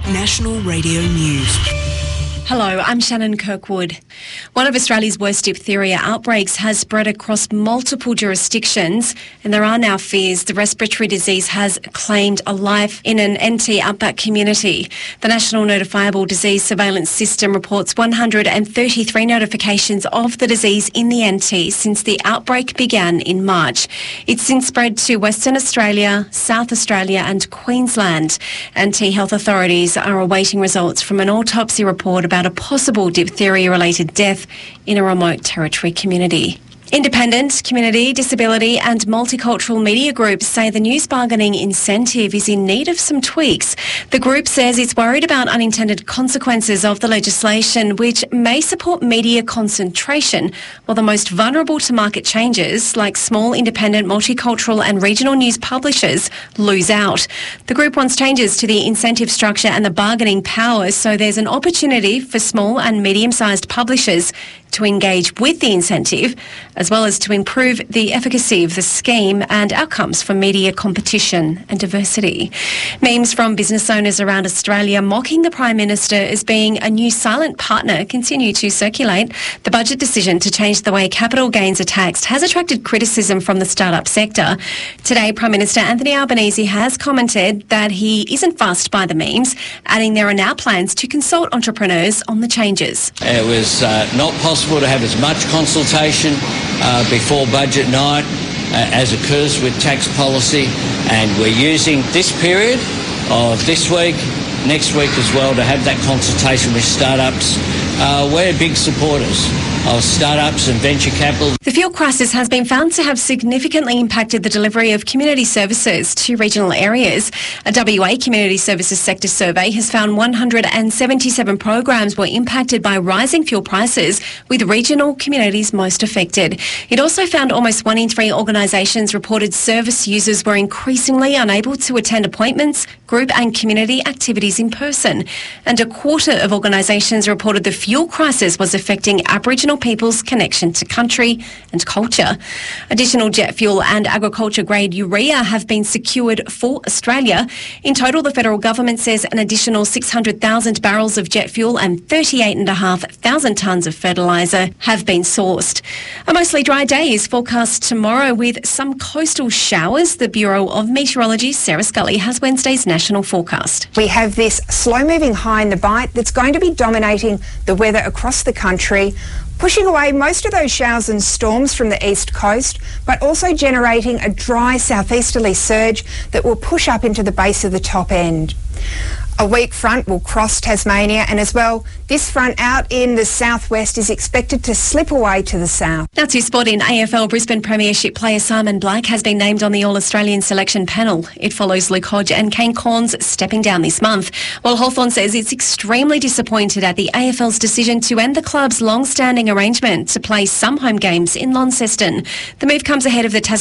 National Radio News. Hello, I'm Shannon Kirkwood. One of Australia's worst diphtheria outbreaks has spread across multiple jurisdictions, and there are now fears the respiratory disease has claimed a life in an NT outback community. The National Notifiable Disease Surveillance System reports 133 notifications of the disease in the NT since the outbreak began in March. It's since spread to Western Australia, South Australia and Queensland. NT health authorities are awaiting results from an autopsy report about a possible diphtheria-related death in a remote territory community. Independent, community, disability and multicultural media groups say the news bargaining incentive is in need of some tweaks. The group says it's worried about unintended consequences of the legislation, which may support media concentration, while the most vulnerable to market changes, like small, independent, multicultural and regional news publishers, lose out. The group wants changes to the incentive structure and the bargaining powers so there's an opportunity for small and medium-sized publishers to engage with the incentive, as well as to improve the efficacy of the scheme and outcomes for media competition and diversity. Memes from business owners around Australia mocking the Prime Minister as being a new silent partner continue to circulate. The budget decision to change the way capital gains are taxed has attracted criticism from the startup sector. Today, Prime Minister Anthony Albanese has commented that he isn't fussed by the memes, adding there are now plans to consult entrepreneurs on the changes. It was not possible to have as much consultation before budget night as occurs with tax policy, and we're using this period of this week, next week as well, to have that consultation with startups. We're big supporters of startups and venture capital. The fuel crisis has been found to have significantly impacted the delivery of community services to regional areas. A WA Community Services Sector survey has found 177 programs were impacted by rising fuel prices, with regional communities most affected. It also found almost 1 in 3 organisations reported service users were increasingly unable to attend appointments, group and community activities in person. And a quarter of organisations reported the fuel crisis was affecting Aboriginal people's connection to country and culture. Additional jet fuel and agriculture-grade urea have been secured for Australia. In total, the federal government says an additional 600,000 barrels of jet fuel and 38,500 tonnes of fertiliser have been sourced. A mostly dry day is forecast tomorrow with some coastal showers. The Bureau of Meteorology, Sarah Scully, has Wednesday's national forecast. We have this slow-moving high in the bight that's going to be dominating the weather across the country, pushing away most of those showers and storms from the east coast, but also generating a dry southeasterly surge that will push up into the base of the top end. A weak front will cross Tasmania, and as well, this front out in the southwest is expected to slip away to the south. Now to sport. In AFL, Brisbane Premiership player Simon Black has been named on the All-Australian selection panel. It follows Luke Hodge and Kane Cornes stepping down this month, while Hawthorn says it's extremely disappointed at the AFL's decision to end the club's long-standing arrangement to play some home games in Launceston. The move comes ahead of the